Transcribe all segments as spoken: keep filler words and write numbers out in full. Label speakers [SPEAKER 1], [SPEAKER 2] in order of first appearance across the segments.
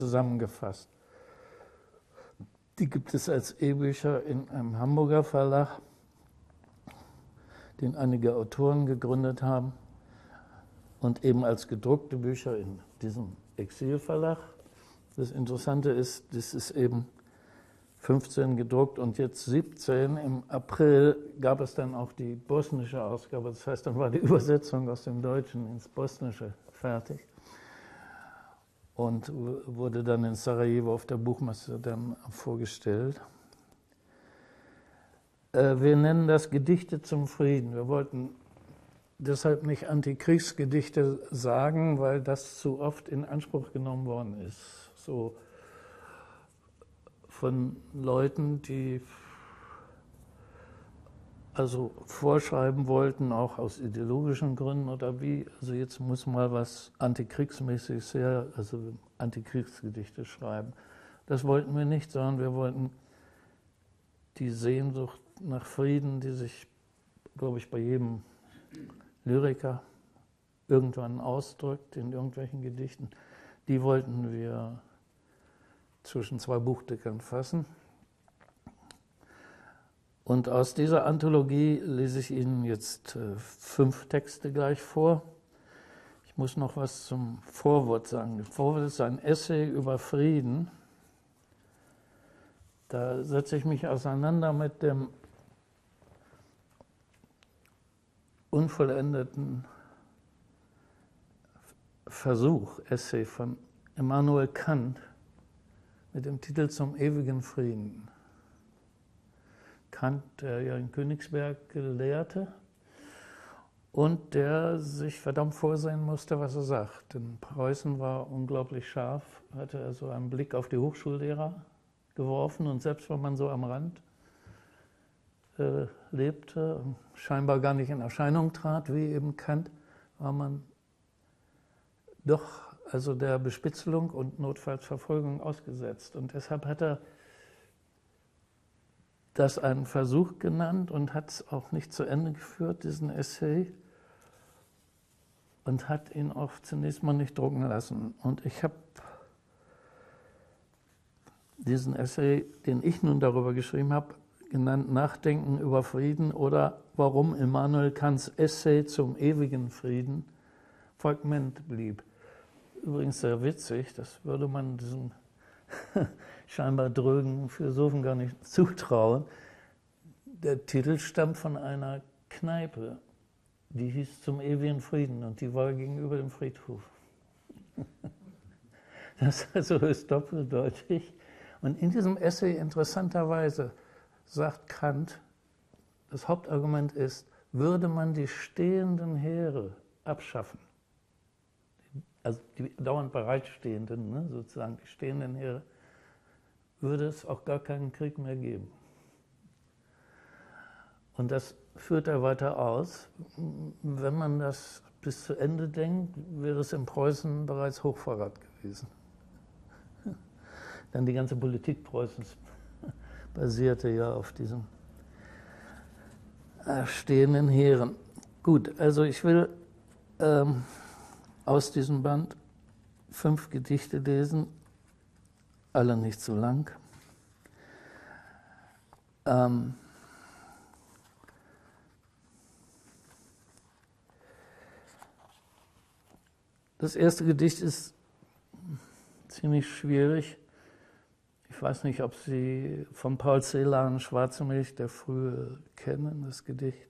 [SPEAKER 1] zusammengefasst. Die gibt es als E-Bücher in einem Hamburger Verlag, den einige Autoren gegründet haben, und eben als gedruckte Bücher in diesem Exilverlag. Das Interessante ist, das ist eben fünfzehn gedruckt und jetzt siebzehn. Im April gab es dann auch die bosnische Ausgabe. Das heißt, dann war die Übersetzung aus dem Deutschen ins Bosnische fertig und wurde dann in Sarajevo auf der Buchmesse dann vorgestellt. Wir nennen das Gedichte zum Frieden. Wir wollten deshalb nicht Antikriegsgedichte sagen, weil das zu oft in Anspruch genommen worden ist. So von Leuten, die also vorschreiben wollten, auch aus ideologischen Gründen oder wie, also jetzt muss mal was Antikriegsmäßiges her, also Antikriegsgedichte schreiben. Das wollten wir nicht, sondern wir wollten die Sehnsucht nach Frieden, die sich, glaube ich, bei jedem Lyriker irgendwann ausdrückt, in irgendwelchen Gedichten, die wollten wir zwischen zwei Buchdeckern fassen. Und aus dieser Anthologie lese ich Ihnen jetzt äh, fünf Texte gleich vor. Ich muss noch was zum Vorwort sagen. Das Vorwort ist ein Essay über Frieden. Da setze ich mich auseinander mit dem unvollendeten Versuch, Essay von Immanuel Kant mit dem Titel Zum ewigen Frieden. Kant, der ja in Königsberg lehrte und der sich verdammt vorsehen musste, was er sagt. Denn Preußen war unglaublich scharf, hatte also einen Blick auf die Hochschullehrer geworfen und selbst wenn man so am Rand äh, lebte und scheinbar gar nicht in Erscheinung trat, wie eben Kant, war man doch also der Bespitzelung und notfalls Verfolgung ausgesetzt. Und deshalb hat er das einen Versuch genannt und hat es auch nicht zu Ende geführt, diesen Essay, und hat ihn auch zunächst mal nicht drucken lassen. Und ich habe diesen Essay, den ich nun darüber geschrieben habe, genannt Nachdenken über Frieden oder warum Immanuel Kants Essay zum ewigen Frieden Fragment blieb. Übrigens sehr witzig, das würde man diesen scheinbar drögen Philosophen gar nicht zutrauen. Der Titel stammt von einer Kneipe, die hieß Zum ewigen Frieden und die war gegenüber dem Friedhof. Das also ist doppeldeutig. Und in diesem Essay interessanterweise sagt Kant, das Hauptargument ist, würde man die stehenden Heere abschaffen, also die dauernd bereitstehenden, ne, sozusagen die stehenden Heere, würde es auch gar keinen Krieg mehr geben. Und das führt er weiter aus. Wenn man das bis zu Ende denkt, wäre es in Preußen bereits Hochverrat gewesen. Denn die ganze Politik Preußens basierte ja auf diesen stehenden Heeren. Gut, also ich will ähm, aus diesem Band fünf Gedichte lesen, alle nicht so lang. Ähm, das erste Gedicht ist ziemlich schwierig. Ich weiß nicht, ob Sie von Paul Celan Schwarze Milch der Frühe kennen, das Gedicht.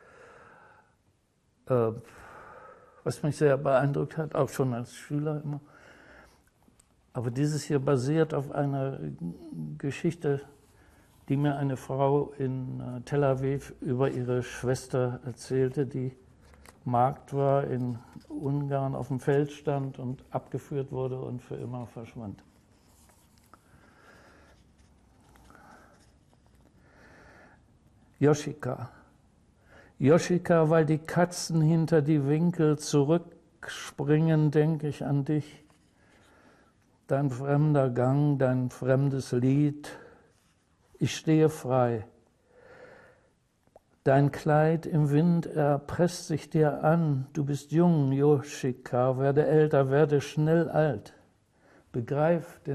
[SPEAKER 1] Äh, was mich sehr beeindruckt hat, auch schon als Schüler immer. Aber dieses hier basiert auf einer Geschichte, die mir eine Frau in Tel Aviv über ihre Schwester erzählte, die Magd war, in Ungarn auf dem Feld stand und abgeführt wurde und für immer verschwand. Joschika. Joschika, weil die Katzen hinter die Winkel zurückspringen, denke ich an dich. Dein fremder Gang, dein fremdes Lied, ich stehe frei. Dein Kleid im Wind, er presst sich dir an. Du bist jung, Joschika, werde älter, werde schnell alt. begreift